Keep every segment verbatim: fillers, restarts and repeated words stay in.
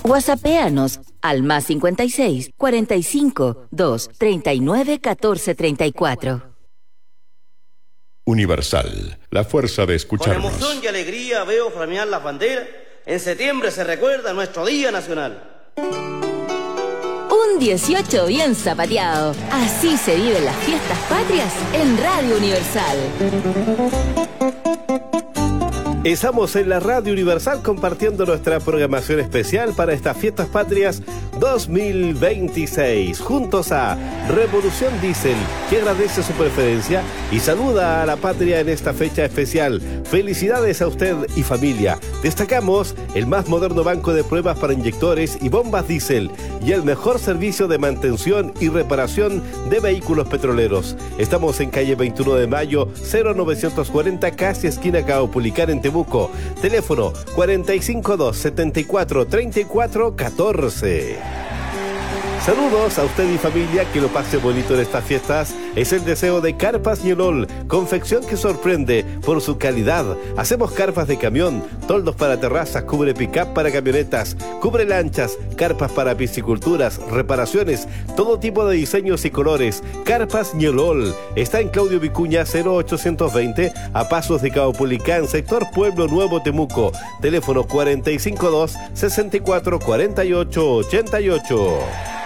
WhatsAppéanos al más cincuenta y seis, cuarenta y cinco, dos, treinta y nueve, catorce, treinta y cuatro. Universal, la fuerza de escucharnos. Con emoción y alegría veo flamear las banderas. En septiembre se recuerda nuestro Día Nacional. Un dieciocho bien zapateado. Así se viven las fiestas patrias en Radio Universal. Estamos en la Radio Universal compartiendo nuestra programación especial para estas fiestas patrias dos mil veintiséis. Juntos a Revolución Diesel, que agradece su preferencia y saluda a la patria en esta fecha especial. Felicidades a usted y familia. Destacamos el más moderno banco de pruebas para inyectores y bombas diésel y el mejor servicio de mantención y reparación de vehículos petroleros. Estamos en calle veintiuno de mayo, cero novecientos cuarenta, casi esquina Caupolicán en Temuco. Teléfono cuarenta y cinco dos, setenta y cuatro, treinta y cuatro, catorce. Saludos a usted y familia, que lo pase bonito en estas fiestas. Es el deseo de Carpas Ñolol, confección que sorprende por su calidad. Hacemos carpas de camión, toldos para terrazas, cubre pick-up para camionetas, cubre lanchas, carpas para pisciculturas, reparaciones, todo tipo de diseños y colores. Carpas Ñolol está en Claudio Vicuña cero ochocientos veinte, a pasos de Caupolicán, sector Pueblo Nuevo, Temuco. Teléfono cuarenta y cinco dos, sesenta y cuatro, cuarenta y ocho, ochenta y ocho.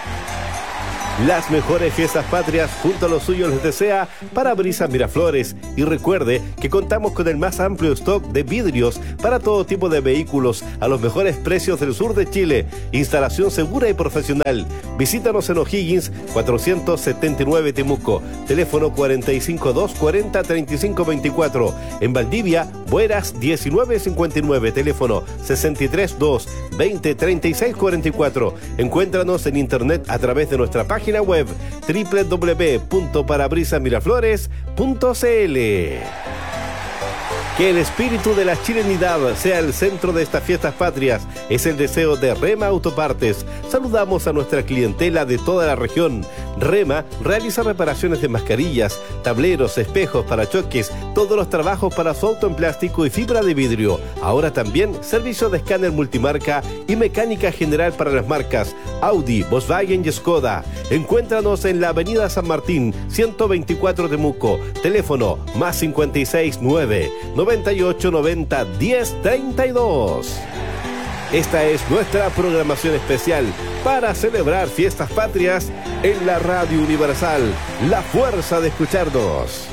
Las mejores fiestas patrias junto a los suyos les desea Parabrisas Miraflores. Y recuerde que contamos con el más amplio stock de vidrios para todo tipo de vehículos a los mejores precios del sur de Chile. Instalación segura y profesional. Visítanos en O'Higgins cuatrocientos setenta y nueve Temuco. Teléfono cuarenta y cinco dos, cuarenta, treinta y cinco veinticuatro. En Valdivia, Bueras diecinueve cincuenta y nueve. Teléfono sesenta y tres dos, veinte, treinta y seis cuarenta y cuatro. Encuéntranos en internet a través de nuestra página Página web doble u doble u doble u punto parabrisas miraflores punto c l. Que el espíritu de la chilenidad sea el centro de estas fiestas patrias es el deseo de Rema Autopartes. Saludamos a nuestra clientela de toda la región. Rema realiza reparaciones de mascarillas, tableros, espejos, parachoques, todos los trabajos para su auto en plástico y fibra de vidrio. Ahora también servicio de escáner multimarca y mecánica general para las marcas Audi, Volkswagen y Skoda. Encuéntranos en la avenida San Martín, ciento veinticuatro Temuco. Teléfono más cincuenta y seis nueve, noventa y ocho, noventa, diez, treinta y dos. Esta es nuestra programación especial para celebrar fiestas patrias en la Radio Universal, la fuerza de escucharnos.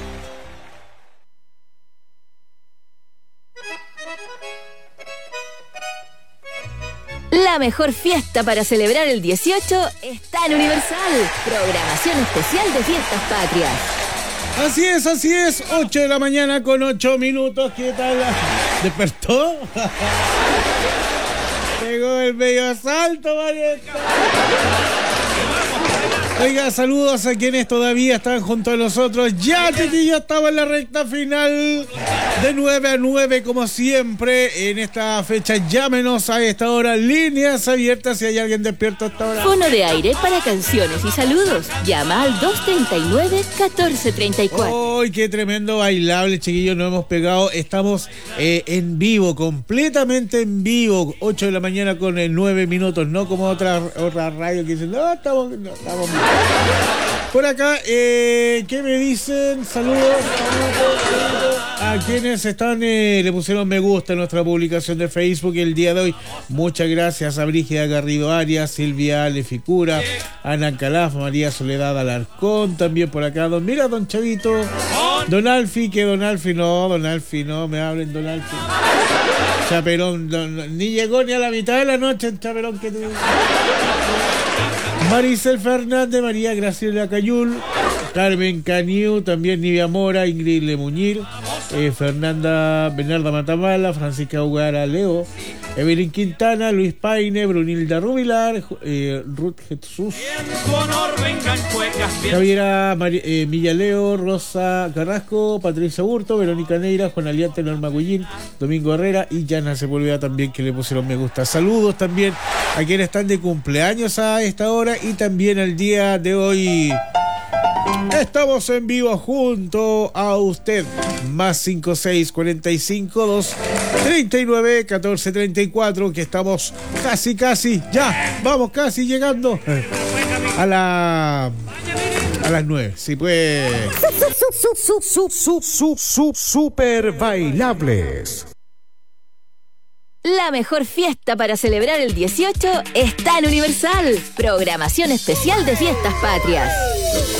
La mejor fiesta para celebrar el dieciocho está en Universal. Programación especial de fiestas patrias. Así es, así es. ocho de la mañana con ocho minutos. ¿Qué tal? ¿Despertó? Pegó el medio salto, Marieta. Oiga, saludos a quienes todavía están junto a nosotros. Ya, chiquillos, estaba en la recta final de nueve a nueve, como siempre. En esta fecha, llámenos a esta hora. Líneas abiertas si hay alguien despierto a esta hora. Fono de aire para canciones y saludos. Llama al dos treinta y nueve, catorce treinta y cuatro. ¡Ay, qué tremendo bailable, chiquillos! Nos hemos pegado. Estamos eh, en vivo, completamente en vivo. ocho de la mañana con eh, nueve minutos, no como otra, otra radio que dicen, no, estamos, no, estamos bien. Por acá, eh, ¿qué me dicen? Saludos, saludos, saludos a quienes están, eh, le pusieron me gusta en nuestra publicación de Facebook el día de hoy. Muchas gracias a Brígida Garrido Arias, Silvia Leficura, Ana Calaf, María Soledad Alarcón, también por acá. Don, mira, don Chavito, don Alfi, que don Alfi no, don Alfi no, me hablen don Alfi. Chaperón, don, ni llegó ni a la mitad de la noche el chaperón que tuvo. Maricel Fernández, María Graciela Cayul, Carmen Caniu, también Nivia Mora, Ingrid Lemuñir, eh, Fernanda Bernarda Matamala, Francisca Ugara Leo, Evelyn Quintana, Luis Paine, Brunilda Rubilar, eh, Ruth Jesús, Javiera Mari, eh, Villaleo, Rosa Carrasco, Patricia Burto, Verónica Neira, Juan Aliante, Norma Guillín, Domingo Herrera y Yana Sepúlveda también, que le pusieron me gusta. Saludos también a quienes están de cumpleaños a esta hora y también al día de hoy. Estamos en vivo junto a usted. Más cinco seis, cuarenta y cinco, dos, treinta y nueve, catorce, treinta y cuatro, que estamos casi, casi, ya, vamos casi llegando a la a las nueve. Si puede. Su, su, su, su, su, su, super bailables. La mejor fiesta para celebrar el dieciocho está en Universal. Programación especial de Fiestas Patrias.